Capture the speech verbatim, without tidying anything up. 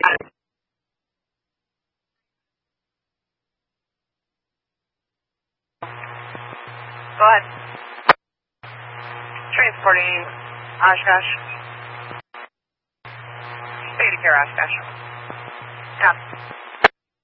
Go ahead. Transporting Oshkosh. State of care, Oshkosh. Yeah.